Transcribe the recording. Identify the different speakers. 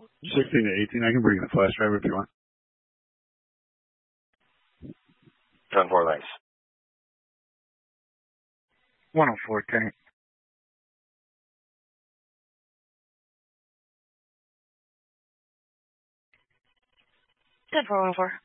Speaker 1: 16 to 18. I can bring in the flash driver if you want.
Speaker 2: 10-4, thanks.
Speaker 3: 104, tank.
Speaker 4: Good 414.